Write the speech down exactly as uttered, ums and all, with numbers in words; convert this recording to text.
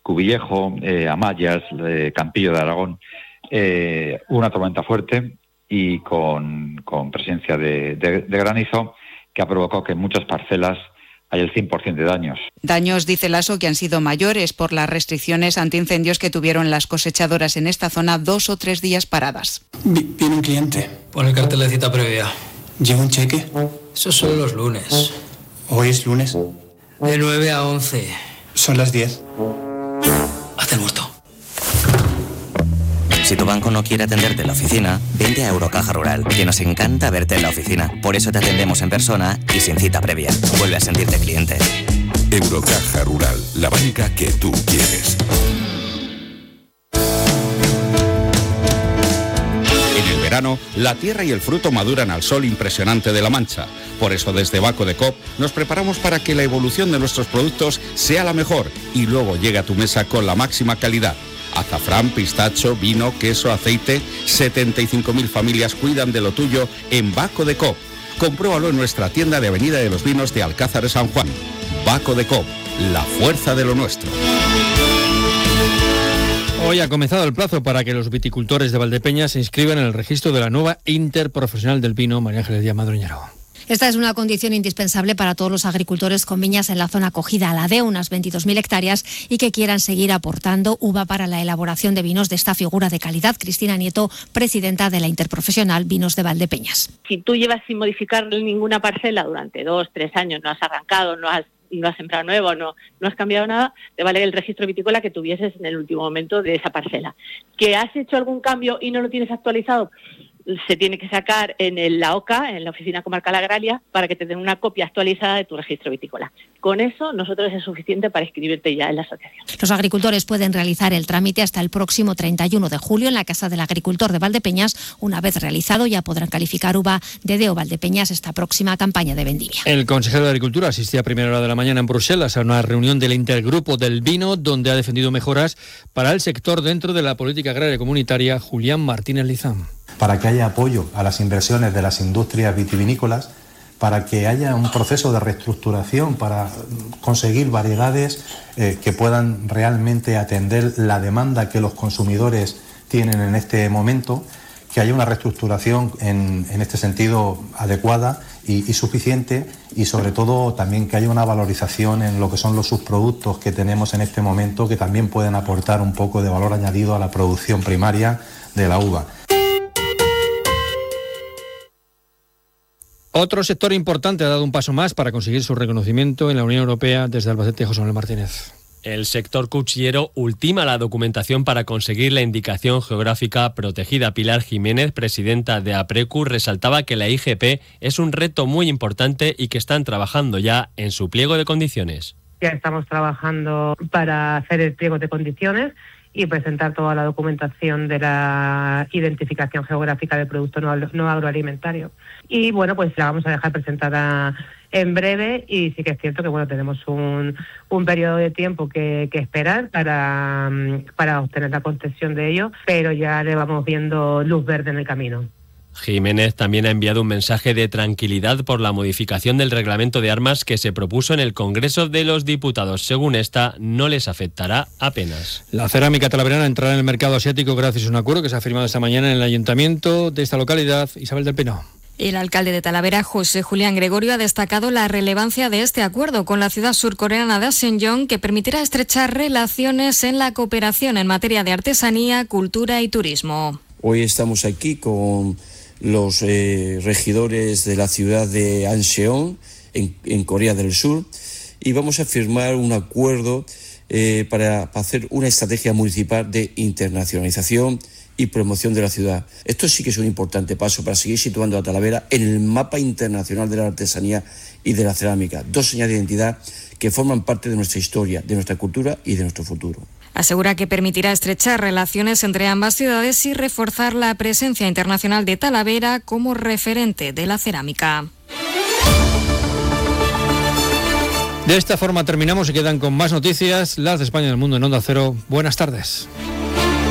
Cuvillejo, eh, Amayas, eh, Campillo de Aragón, eh, una tormenta fuerte y con, con presencia de, de, de granizo que ha provocado que en muchas parcelas hay el cien por ciento de daños. Daños, dice Lasso, que han sido mayores por las restricciones antiincendios que tuvieron las cosechadoras en esta zona dos o tres días paradas. Viene un cliente. Pon el cartel de cita previa. ¿Lleva un cheque? Eso es solo los lunes. ¿Hoy es lunes? De nueve a once. Son las diez. Haz el muerto. Si tu banco no quiere atenderte en la oficina, vente a Eurocaja Rural, que nos encanta verte en la oficina. Por eso te atendemos en persona y sin cita previa. Vuelve a sentirte cliente. Eurocaja Rural, la banca que tú quieres. En el verano, la tierra y el fruto maduran al sol impresionante de La Mancha. Por eso desde Baco de Coop nos preparamos para que la evolución de nuestros productos sea la mejor y luego llegue a tu mesa con la máxima calidad. Azafrán, pistacho, vino, queso, aceite. setenta y cinco mil familias cuidan de lo tuyo en Baco de Coop. Compruébalo en nuestra tienda de Avenida de los Vinos de Alcázar de San Juan. Baco de Coop, la fuerza de lo nuestro. Hoy ha comenzado el plazo para que los viticultores de Valdepeñas se inscriban en el registro de la nueva Interprofesional del Vino. María Ángeles Díaz Madroñero. Esta es una condición indispensable para todos los agricultores con viñas en la zona acogida a la de unas veintidós mil hectáreas y que quieran seguir aportando uva para la elaboración de vinos de esta figura de calidad. Cristina Nieto, presidenta de la Interprofesional Vinos de Valdepeñas. Si tú llevas sin modificar ninguna parcela durante dos, tres años, no has arrancado, no has no has sembrado nuevo, no, no has cambiado nada, te vale el registro vitícola que tuvieses en el último momento de esa parcela. ¿Que has hecho algún cambio y no lo tienes actualizado? Se tiene que sacar en el, la O C A, en la Oficina Comarcal Agraria, para que te den una copia actualizada de tu registro vitícola. Con eso, nosotros es suficiente para inscribirte ya en la asociación. Los agricultores pueden realizar el trámite hasta el próximo treinta y uno de julio en la Casa del Agricultor de Valdepeñas. Una vez realizado, ya podrán calificar uva de D O Valdepeñas esta próxima campaña de vendimia. El consejero de Agricultura asistía a primera hora de la mañana en Bruselas a una reunión del Intergrupo del Vino, donde ha defendido mejoras para el sector dentro de la política agraria comunitaria. Julián Martínez Lizán. Para que haya apoyo a las inversiones de las industrias vitivinícolas, para que haya un proceso de reestructuración, para conseguir variedades eh, que puedan realmente atender la demanda que los consumidores tienen en este momento, que haya una reestructuración en, en este sentido adecuada y, y suficiente, y sobre todo también que haya una valorización en lo que son los subproductos que tenemos en este momento, que también pueden aportar un poco de valor añadido a la producción primaria de la uva. Otro sector importante ha dado un paso más para conseguir su reconocimiento en la Unión Europea. Desde Albacete, José Manuel Martínez. El sector cuchillero ultima la documentación para conseguir la indicación geográfica protegida. Pilar Jiménez, presidenta de APRECU, resaltaba que la I G P es un reto muy importante y que están trabajando ya en su pliego de condiciones. Ya estamos trabajando para hacer el pliego de condiciones y presentar toda la documentación de la identificación geográfica del producto no, no agroalimentario. Y bueno, pues la vamos a dejar presentada en breve, y sí que es cierto que bueno, tenemos un, un periodo de tiempo que, que esperar para, para obtener la concesión de ello, pero ya le vamos viendo luz verde en el camino. Jiménez también ha enviado un mensaje de tranquilidad por la modificación del reglamento de armas que se propuso en el Congreso de los Diputados. Según esta, no les afectará apenas. La cerámica talaverana entrará en el mercado asiático gracias a un acuerdo que se ha firmado esta mañana en el ayuntamiento de esta localidad. Isabel del Pino. El alcalde de Talavera, José Julián Gregorio, ha destacado la relevancia de este acuerdo con la ciudad surcoreana de Daejeon, que permitirá estrechar relaciones en la cooperación en materia de artesanía, cultura y turismo. Hoy estamos aquí con los eh, regidores de la ciudad de Anseon, en, en Corea del Sur, y vamos a firmar un acuerdo eh, para, para hacer una estrategia municipal de internacionalización y promoción de la ciudad. Esto sí que es un importante paso para seguir situando a Talavera en el mapa internacional de la artesanía y de la cerámica, dos señales de identidad que forman parte de nuestra historia, de nuestra cultura y de nuestro futuro. Asegura que permitirá estrechar relaciones entre ambas ciudades y reforzar la presencia internacional de Talavera como referente de la cerámica. De esta forma terminamos y quedan con más noticias, las de España y del mundo en Onda Cero. Buenas tardes.